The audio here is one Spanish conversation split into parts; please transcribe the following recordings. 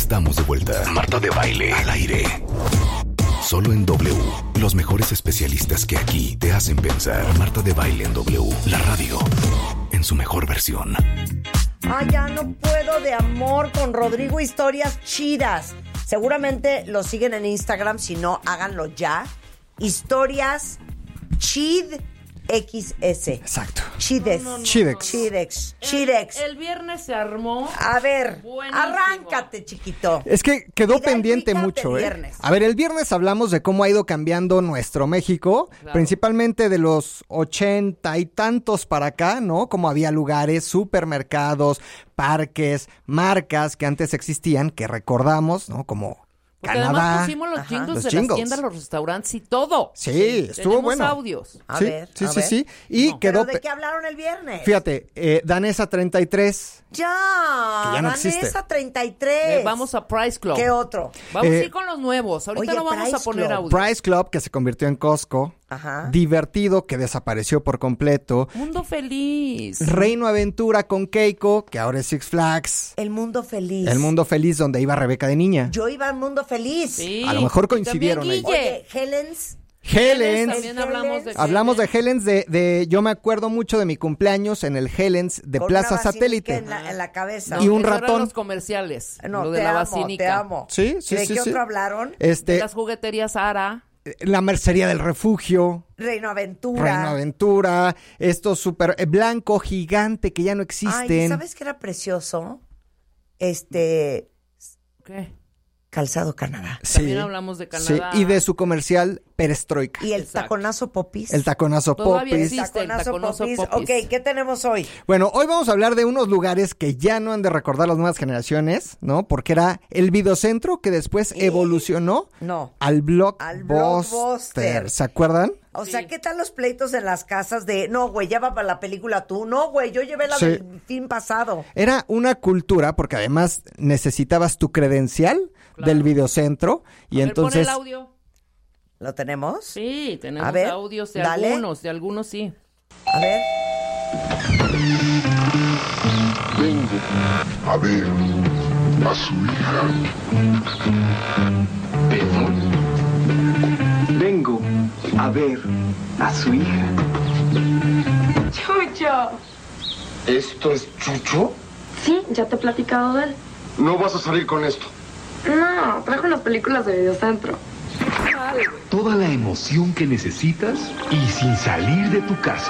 Estamos de vuelta. Marta de Baile al aire. Solo en W. Los mejores especialistas que aquí te hacen pensar. Marta de Baile en W. La radio en su mejor versión. Ay, ya no puedo de amor con Rodrigo. Historias chidas. Seguramente lo siguen en Instagram. Si no, háganlo ya. Historias Chid XS. Exacto. Chidex. Chidex. El viernes se armó. A ver, buenísimo. Arráncate, chiquito. Es que quedó Identifícate pendiente mucho, el ¿eh? viernes. A ver, el viernes hablamos de cómo ha ido cambiando nuestro México, Claro. principalmente de los 80 y tantos para acá, ¿no? Como había lugares, supermercados, parques, marcas que antes existían, que recordamos, ¿no? Como Porque Canadá. además pusimos los jingles los de jingles. las tiendas, los restaurantes y todo. Sí, estuvo Tenemos bueno. audios. A Sí, ver, sí, a sí, ver. sí. Y No. quedó... ¿Pero de qué hablaron el viernes? Fíjate, Danesa 33. Ya, Que ya no Vanessa existe. 33. Vamos a Price Club. ¿Qué otro? Vamos a Eh, ir con los nuevos. Ahorita oye, no vamos Price a poner Club. audio. Price Club, que se convirtió en Costco. Ajá. Divertido, que desapareció por completo. Mundo feliz. Reino Aventura con Keiko, que ahora es Six Flags. El Mundo Feliz. El Mundo Feliz, donde iba Rebeca de niña. Yo iba al Mundo Feliz. Sí. A lo mejor Y coincidieron también ahí. Guille. Oye, Helen's. Helens. También hablamos de Hablamos de Helens. Helens, yo me acuerdo mucho de mi cumpleaños en el Helens de Con Plaza una basílica Satélite. en la cabeza. Y un esos eran ratón. los comerciales. No, lo de te la amo, basílica. te amo. Sí, sí, ¿De sí, qué sí. otro hablaron? De las jugueterías Ara. La Mercería del Refugio, Reino Aventura. Reino Aventura, esto súper blanco, gigante, que ya no Ay, existen. ¿sabes qué era precioso? ¿Qué? Calzado Canadá. Sí, También hablamos de Canadá. sí, y de su comercial Perestroika. Y el Exacto. taconazo Popis. El taconazo Todavía Popis. existe. el taconazo Popis. Ok, ¿qué tenemos hoy? Bueno, hoy vamos a hablar de unos lugares que ya no han de recordar las nuevas generaciones, ¿no? Porque era el videocentro que después evolucionó No. al Blockbuster. Blockbuster. ¿Se acuerdan? O Sí. sea, ¿qué tal los pleitos en las casas de, no, güey, ya va para la película tú? No, güey, yo llevé la Sí. del fin pasado. Era una cultura porque además necesitabas tu credencial Claro. del videocentro y A ver, pon entonces el audio. ¿Lo tenemos? Sí, tenemos A ver, audios de dale. de algunos sí. A ver. Vengo a ver a su hija. Perdón. Vengo a ver a su hija. Chucho. ¿Esto es Chucho? Sí, ya te he platicado de él. No vas a salir con esto. No, trajo unas películas de Videocentro. Toda la emoción que necesitas y sin salir de tu casa.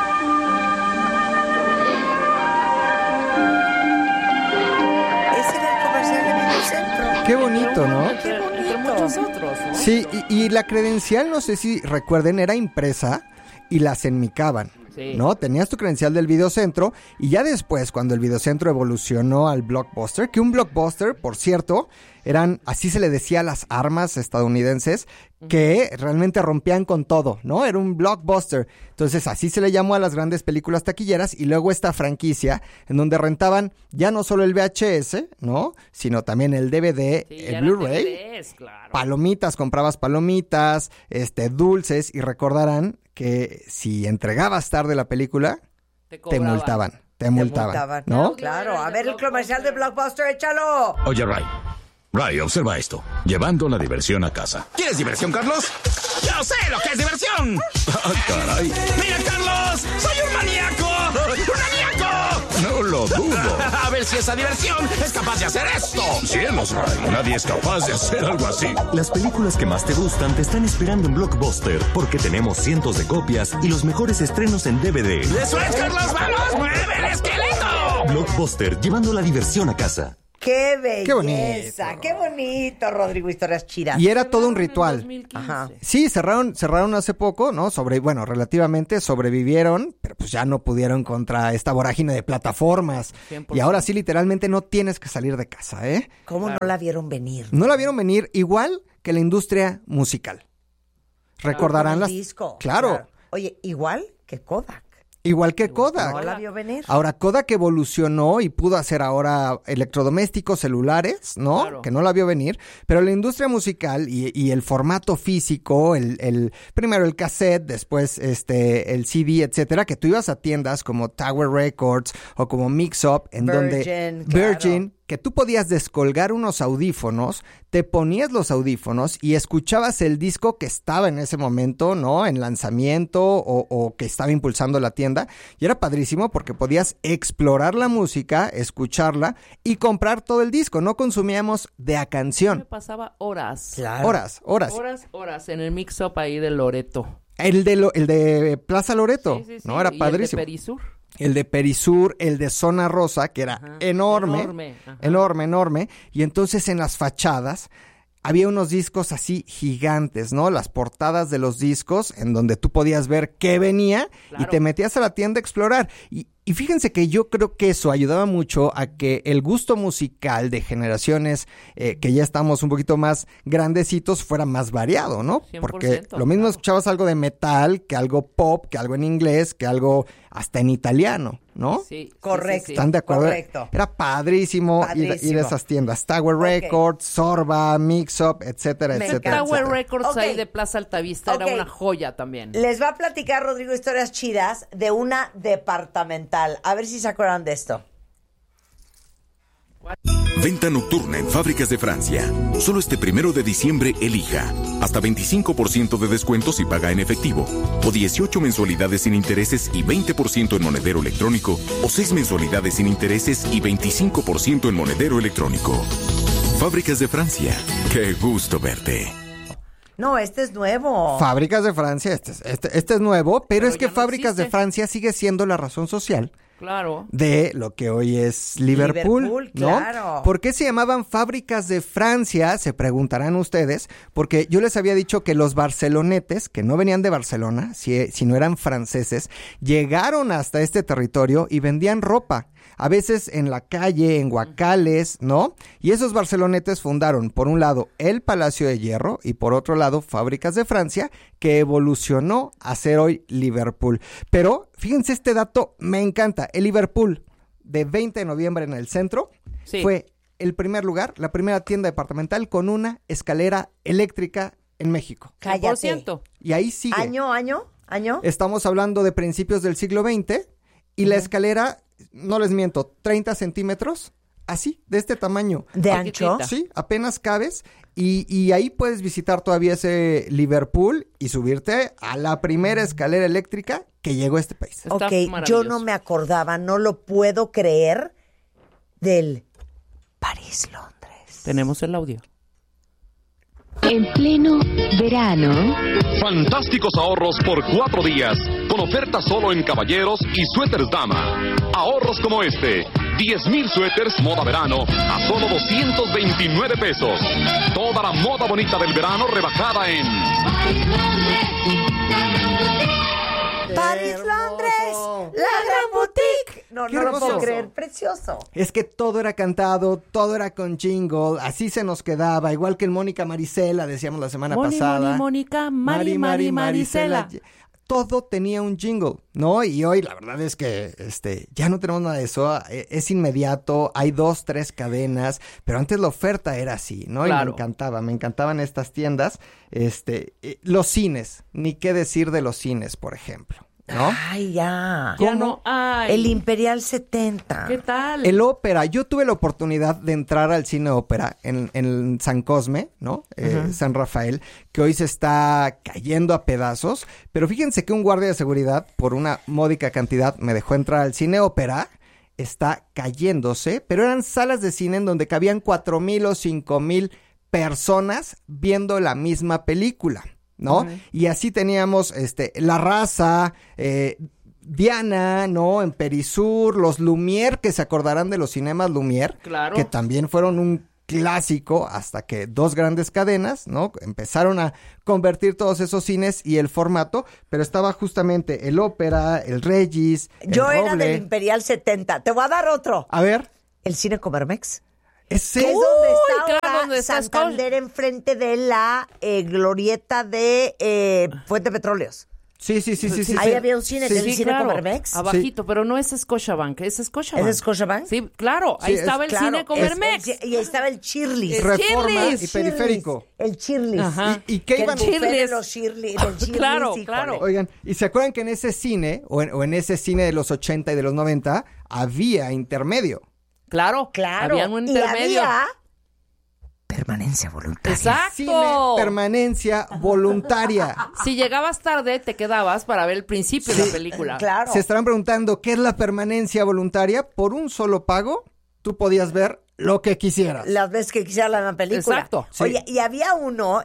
Ese era el comercial de Videocentro. qué bonito, ¿no? Entre bonito. muchos otros, ¿no? Sí, y la credencial, no sé si recuerden, era impresa y las enmicaban. Sí. ¿No? Tenías tu credencial del videocentro y ya después, cuando el videocentro evolucionó al Blockbuster, que un Blockbuster, por cierto, eran, así se le decía a las armas estadounidenses, que realmente rompían con todo, ¿no? Era un Blockbuster. Entonces, así se le llamó a las grandes películas taquilleras y luego esta franquicia en donde rentaban ya no solo el VHS, ¿no? Sino también el DVD, Sí, ya el eran Blu-ray. DVDs, claro. Palomitas, comprabas palomitas, dulces y recordarán que si entregabas tarde la película, te cobraban. multaban, Te multaban, ¿no? Claro, a ver el comercial de Blockbuster, échalo. Oye, Ray, observa esto. Llevando la diversión a casa. ¿Quieres diversión, Carlos? ¡Yo sé lo que es diversión! ¡Ah, caray! ¡Mira, Carlos! ¡Soy un maníaco! ¡Un maníaco! No lo dudo. A ver si esa diversión es capaz de hacer esto. Cielos, Ray. Nadie es capaz de hacer algo así. Las películas que más te gustan te están esperando en Blockbuster porque tenemos cientos de copias y los mejores estrenos en DVD. ¡Eso es, Carlos! ¡Vamos! ¡Mueve el esqueleto! Blockbuster, llevando la diversión a casa. ¡Qué belleza! Qué bonito. ¡Qué bonito, Rodrigo! Historias chidas. Y era todo un En ritual. 2015. Ajá. Sí, cerraron hace poco, ¿no? Relativamente sobrevivieron, pero pues ya no pudieron contra esta vorágine de plataformas. 100%. Y ahora sí, literalmente no tienes que salir de casa, ¿eh? ¿Cómo no la vieron venir? No la vieron venir igual que la industria musical. Recordarán El las... disco. Claro. Oye, igual que Kodak. Igual que Kodak. ¿No la vio venir? Ahora, Kodak evolucionó y pudo hacer ahora electrodomésticos celulares, ¿no? Claro. Que no la vio venir, pero la industria musical y el formato físico, primero el cassette, después el CD, etcétera, que tú ibas a tiendas como Tower Records o como Mix Up, en donde Virgin, Virgin, que tú podías descolgar unos audífonos, te ponías los audífonos y escuchabas el disco que estaba en ese momento, ¿no? En lanzamiento o que estaba impulsando la tienda. Y era padrísimo porque podías explorar la música, escucharla y comprar todo el disco. No consumíamos de a canción. Me pasaba horas. Claro. Horas En el mix-up ahí de Loreto. El de Plaza Loreto, Sí. ¿no? Era Y padrísimo. el de Perisur. El de Perisur, el de Zona Rosa, que era enorme. Y entonces en las fachadas había unos discos así gigantes, ¿no? Las portadas de los discos en donde tú podías ver qué venía y te metías a la tienda a explorar. Y fíjense que yo creo que eso ayudaba mucho a que el gusto musical de generaciones que ya estamos un poquito más grandecitos fuera más variado, ¿no? 100%, Porque lo mismo escuchabas algo de metal, que algo pop, que algo en inglés, que algo hasta en italiano, ¿no? Sí. Correcto. ¿Están de acuerdo? Correcto. Era padrísimo ir a esas tiendas. Tower Records, Sorba, Mix Up, etcétera, Me etcétera. encanta. Tower etcétera. Records Ok. ahí de Plaza Altavista Ok. era una joya también. Les va a platicar Rodrigo historias chidas de una departamental. A ver si se acuerdan de esto. Venta nocturna en Fábricas de Francia. Solo este 1 de diciembre elija. Hasta 25% de descuento si paga en efectivo. O 18 mensualidades sin intereses y 20% en monedero electrónico. O 6 mensualidades sin intereses y 25% en monedero electrónico. Fábricas de Francia. Qué gusto verte. No, este es nuevo. Fábricas de Francia, este es nuevo, pero es que ya no Fábricas de existe. Francia sigue siendo la razón social Claro. de lo que hoy es Liverpool, Liverpool, ¿no? claro. ¿Por qué se llamaban Fábricas de Francia? Se preguntarán ustedes, porque yo les había dicho que los barcelonetes, que no venían de Barcelona, sino eran franceses, llegaron hasta este territorio y vendían ropa. A veces en la calle, en guacales, ¿no? Y esos barcelonetes fundaron, por un lado, el Palacio de Hierro y por otro lado, Fábricas de Francia, que evolucionó a ser hoy Liverpool. Pero, fíjense este dato, me encanta. El Liverpool de 20 de noviembre en el centro Sí. fue el primer lugar, la primera tienda departamental con una escalera eléctrica en México. Cállate. 100%. Y ahí sigue. ¿Año? Estamos hablando de principios del siglo XX y la escalera, no les miento, 30 centímetros, así, de este tamaño. ¿De Poquitita. ancho? Sí, apenas cabes y ahí puedes visitar todavía ese Liverpool y subirte a la primera escalera eléctrica que llegó a este país. Está Ok, yo maravilloso. no me acordaba, no lo puedo creer, del París-Londres. Tenemos el audio. En pleno verano, Fantásticos ahorros por 4 días, con ofertas solo en caballeros y suéteres dama. Ahorros como este: 10,000 suéteres moda verano a solo 229 pesos. Toda la moda bonita del verano rebajada en París-Londres, la gran boutique. No, Qué no lo puedo hermoso. creer, precioso. Es que todo era cantado, todo era con jingle, así se nos quedaba, igual que el Mónica Marisela, decíamos la semana pasada. Mónica, Marisela. Todo tenía un jingle, ¿no? Y hoy la verdad es que ya no tenemos nada de eso, es inmediato, hay 2, 3 cadenas, pero antes la oferta era así, ¿no? Claro. Y me encantaban estas tiendas, los cines, ni qué decir de los cines, por ejemplo, ¿no? Ay, ya. Ya no hay. El Imperial 70. ¿Qué tal? El ópera, yo tuve la oportunidad de entrar al cine ópera en San Cosme, ¿no? San Rafael, que hoy se está cayendo a pedazos, pero fíjense que un guardia de seguridad, por una módica cantidad, me dejó entrar al cine ópera, está cayéndose, pero eran salas de cine en donde cabían 4,000 o 5,000 personas viendo la misma película, ¿no? Y así teníamos La Raza, Diana, ¿no? En Perisur, los Lumière, que se acordarán de los cinemas Lumière, Claro. que también fueron un clásico hasta que 2 grandes cadenas, ¿no? Empezaron a convertir todos esos cines y el formato, pero estaba justamente el ópera, el Regis, Yo el era Roble. del Imperial 70. Te voy a dar otro. A ver, El Cine Comermex. ese Que es donde está claro, ahora donde está Santander, enfrente de la glorieta de Fuente Petróleos. Sí. Ahí había un cine, que es el Cine claro. Comermex. Abajito, pero no es Scotiabank, es Scotiabank. ¿Es Scotiabank? Sí, claro, ahí Sí, estaba el Claro, cine Comermex. y ahí estaba el Chirlis. Reforma Chirlis. y Periférico. El Chirlis. Ajá. ¿Y qué Que iban? el buffet de Chirlis. los Chirlis, del Chirlis, Claro, híjole. claro. Oigan, ¿y se acuerdan que en ese cine, o en ese cine de los 80 y de los 90, había intermedio? Claro. Había un intermedio. Y había permanencia voluntaria. Exacto. Cine permanencia voluntaria. Si llegabas tarde, te quedabas para ver el principio de la película. Claro. Se estarán preguntando, ¿qué es la permanencia voluntaria? Por un solo pago, tú podías ver lo que quisieras. Las veces que quisieras la película. Exacto. Sí. Oye, y había uno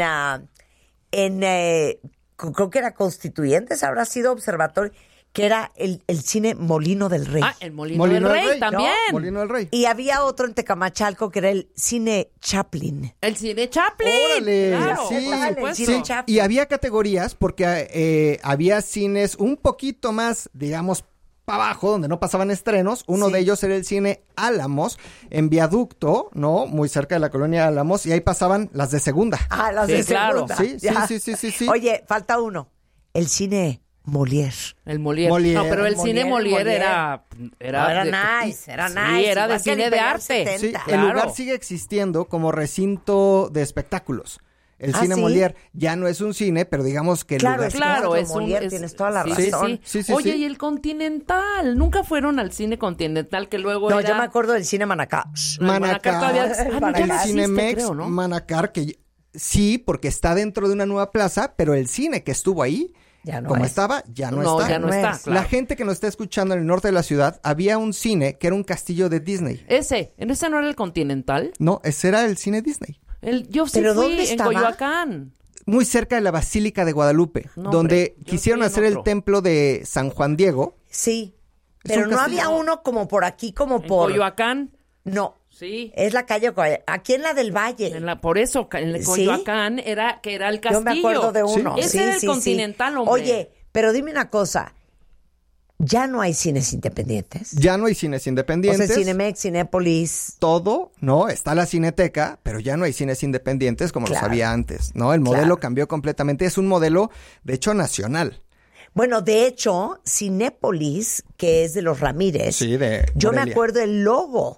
creo que era Constituyentes, habrá sido Observatorio, que era el cine Molino del Rey. Ah, el Molino del Rey también. ¿No? Molino del Rey. Y había otro en Tecamachalco que era el cine Chaplin. El cine Chaplin. ¡Órale! Claro, Sí, por supuesto. cine sí. Chaplin. Y había categorías porque había cines un poquito más, digamos, para abajo, donde no pasaban estrenos. Uno de ellos era el cine Álamos, en Viaducto, ¿no? Muy cerca de la colonia Álamos, y ahí pasaban las de segunda. Ah, las Sí, de claro. segunda. Sí, Ya. sí. Oye, falta uno. El cine Molière. El Molière. Molière. No, pero el El cine Molière, Molière era nice, era sí, nice. era de Igual que cine el de Imperial arte. 70. Sí, Claro. el lugar sigue existiendo como recinto de espectáculos. El cine ¿sí? Molière ya no es un cine, pero digamos que el Claro, lugar... es Claro, Teatro es Molière, tienes toda la razón. Sí. Oye, y el Continental, nunca fueron al cine Continental, que luego No, era... yo me acuerdo del cine Manacá. Manacar todavía- Manacar. el no existe, Cinemex, creo, ¿no? Manacar, que sí, porque está dentro de una nueva plaza, pero el cine que estuvo ahí, Ya no como es. estaba, ya no No, está. ya no está, es. claro. La gente que nos está escuchando en el norte de la ciudad, había un cine que era un castillo de Disney. ¿Ese no era el Continental? No, ese era el cine Disney. Yo sí ¿Pero fui dónde en estaba? Coyoacán. Muy cerca de la Basílica de Guadalupe, No, donde hombre, yo quisieron estoy en hacer el otro. templo de San Juan Diego. Sí. Es Pero un no castillo. había uno como por aquí, como En por... Coyoacán. No. Sí. Es la calle aquí en la del Valle. Por eso, en el ¿Sí? Coyoacán era el castillo. Yo me acuerdo de uno. Ese era el Continental, hombre. Oye, pero dime una cosa. ¿Ya no hay cines independientes? Ya no hay cines independientes. O sea, Cinemex, Cinépolis. Todo, ¿no? Está la Cineteca, pero ya no hay cines independientes como los Claro. había antes, ¿no? El modelo Claro. cambió completamente. Es un modelo, de hecho, nacional. Bueno, de hecho, Cinépolis, que es de los Ramírez. Sí, de Yo me Morelia. acuerdo el logo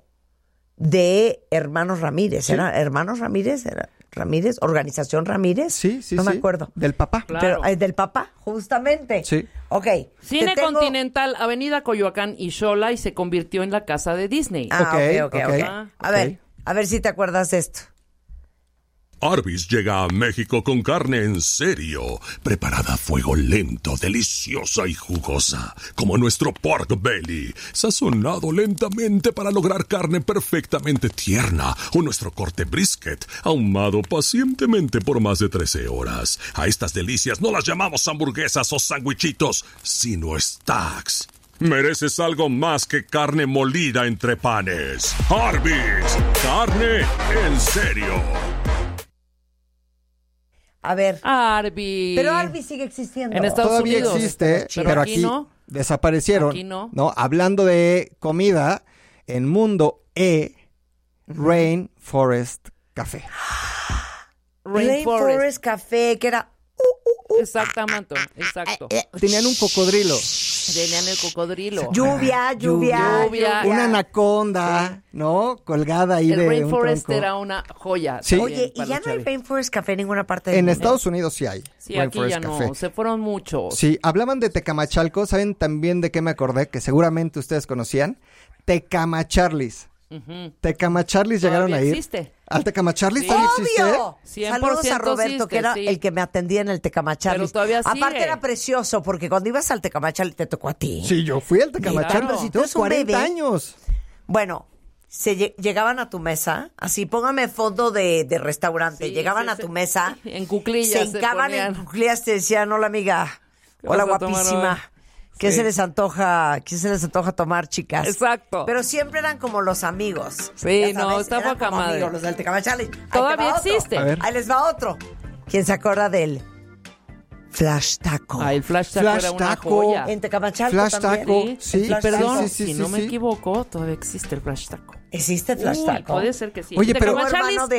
de Hermanos Ramírez. Sí. ¿Era Hermanos Ramírez? ¿Era Ramírez? ¿Organización Ramírez? Sí. No me acuerdo. Del papá. Claro. Pero, ¿del papá? Justamente. Sí. Ok. Cine te tengo- Continental, Avenida Coyoacán y Xola, y se convirtió en la casa de Disney. Ah, Ok. A ver si te acuerdas de esto. Arby's llega a México con carne en serio, preparada a fuego lento, deliciosa y jugosa, como nuestro pork belly, sazonado lentamente para lograr carne perfectamente tierna, o nuestro corte brisket, ahumado pacientemente por más de 13 horas. A estas delicias no las llamamos hamburguesas o sandwichitos, sino stacks. Mereces algo más que carne molida entre panes. Arby's, carne en serio. A ver. Arby's. Pero Arby's sigue existiendo. En Estados Todavía Unidos. existe, pero aquí no. desaparecieron. Aquí no. Hablando de comida, en Mundo Rainforest Café. Rainforest Café, que era... Exactamente, exacto. Tenían un cocodrilo. Tenían el cocodrilo. Lluvia. Una anaconda, ¿no? Colgada ahí El de un Rainforest tronco. era una joya. Sí. también Oye, para ¿y ya los no hay chavis. Rainforest Café en ninguna parte del En mundo? Estados Unidos sí hay. Sí, aquí ya Rainforest no. Café. Se fueron muchos. Sí, hablaban de Tecamachalco. ¿Saben también de qué me acordé? Que seguramente ustedes conocían. Tecamacharlis. Tecamacharlis llegaron a ir. Existe. ¿Al Tecamacharlis Sí. todavía existe? ¡Obvio! 100% Saludos a Roberto, existe, que era sí. el que me atendía en el Tecamacharlis. Pero todavía Aparte sigue. era precioso, porque cuando ibas al Tecamacharlis te tocó a ti. Sí, yo fui al Tecamacharlis. Claro. Si tú Tengo eres un 40 bebé. años. Bueno, llegaban a tu mesa, así póngame fondo de restaurante, Sí, llegaban sí, a sí. tu mesa, En cuclillas se hincaban en ponían. cuclillas, te decían, hola amiga, ¿Qué hola vas a tomar guapísima, hoy? ¿qué Sí. se les antoja tomar, chicas? Exacto. Pero siempre eran como los amigos. Sí, Ya no, sabes, está eran poca como madre. amigos, los del Tecamacharlis. Ahí te Todavía va otro. existe. A ver. Ahí les va otro. ¿Quién se acuerda del Flash Taco? Ah, el Flash Taco Flash era una Taco. joya. En Tecamachalco Flash también. Taco, sí. El Flash Perdón, Taco. sí, si no me sí. equivoco, todavía existe el Flash Taco. ¿Existe Flash Uy, Taco? puede ser que sí. Oye, pero- Tecamacharlis hermano